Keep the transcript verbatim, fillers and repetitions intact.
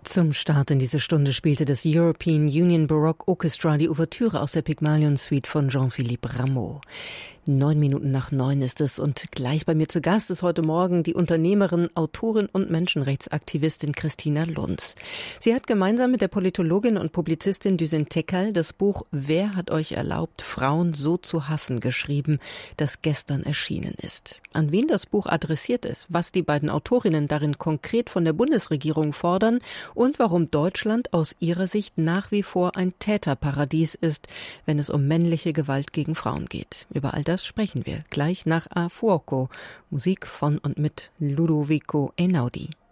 Zum Start in diese Stunde spielte das European Union Baroque Orchestra die Ouvertüre aus der Pygmalion Suite von Jean-Philippe Rameau. Neun Minuten nach neun ist es und gleich bei mir zu Gast ist heute Morgen die Unternehmerin, Autorin und Menschenrechtsaktivistin Christina Lunz. Sie hat gemeinsam mit der Politologin und Publizistin Düsen Tekel das Buch »Wer hat euch erlaubt, Frauen so zu hassen« geschrieben, das gestern erschienen ist. An wen das Buch adressiert ist, was die beiden Autorinnen darin konkret von der Bundesregierung fordern und warum Deutschland aus ihrer Sicht nach wie vor ein Täterparadies ist, wenn es um männliche Gewalt gegen Frauen geht. Über all das sprechen wir gleich nach A Fuoco, Musik von und mit Ludovico Einaudi.